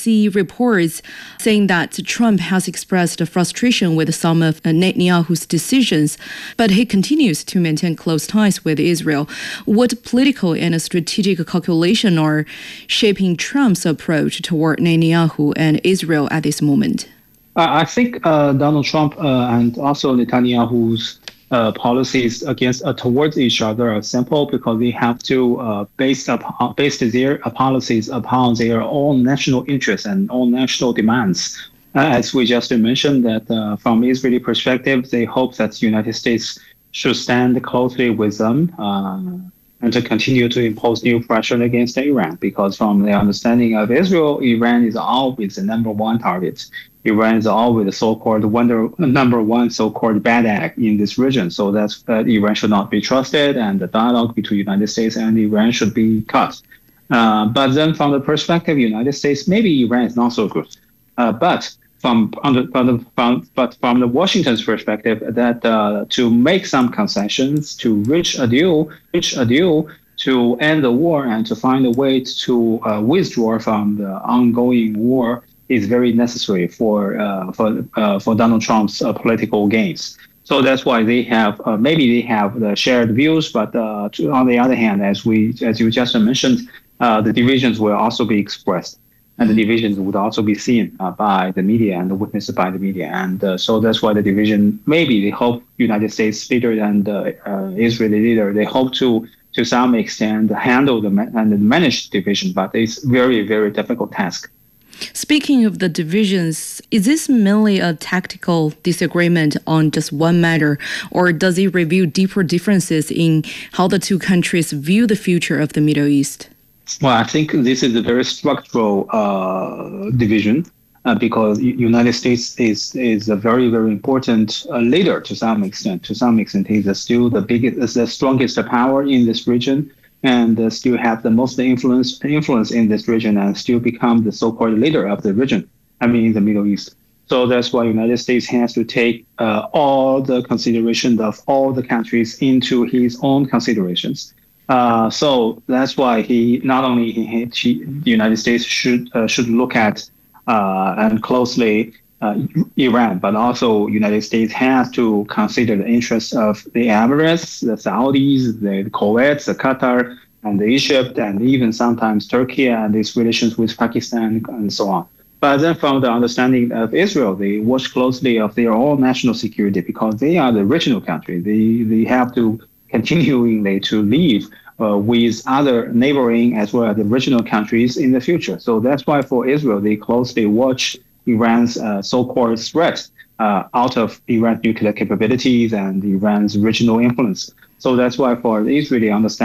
see reports saying that Trump has expressed frustration with some of Netanyahu's decisions, but he continues to maintain close ties with Israel. What political and strategic calculation are shaping Trump's approach toward Netanyahu and Israel at this moment? I think Donald Trump and also Netanyahu's policies towards each other are simple because they have to base their policies upon their own national interests and own national demands. As we just mentioned, that from Israeli perspective, they hope that the United States should stand closely with them and to continue to impose new pressure against Iran. Because from the understanding of Israel, Iran is always the number one target. Iran is always the so-called number one so-called bad egg in this region. So that's Iran should not be trusted, and the dialogue between the United States and Iran should be cut. But then from the perspective of the United States, maybe Iran is not so good. But from the Washington's perspective, that to make some concessions, to reach a deal, to end the war and to find a way to withdraw from the ongoing war is very necessary for Donald Trump's political gains. So that's why they have maybe they have the shared views, but on the other hand, as you just mentioned, the divisions will also be expressed, and the divisions would also be seen by the media and witnessed by the media, and so that's why the division maybe they hope United States leader and Israeli leader they hope to some extent handle and manage the division, but it's very very difficult task. Speaking of the divisions, is this mainly a tactical disagreement on just one matter, or does it reveal deeper differences in how the two countries view the future of the Middle East? Well, I think this is a very structural division because United States is a very, very important leader to some extent. To some extent, he's still the strongest power in this region, and still have the most influence in this region, and still become the so-called leader of the region. In the Middle East. So that's why United States has to take all the consideration of all the countries into his own considerations. So that's why the United States should look at and closely Iran, but also United States has to consider the interests of the Emirates, the Saudis, the Kuwait, the Qatar, and the Egypt, and even sometimes Turkey and its relations with Pakistan and so on. But then from the understanding of Israel, they watch closely of their own national security because they are the regional country. They have to continually to live with other neighboring as well as the regional countries in the future. So that's why for Israel, they closely watch Iran's so-called threat out of Iran's nuclear capabilities and Iran's regional influence. So that's why for the Israeli understanding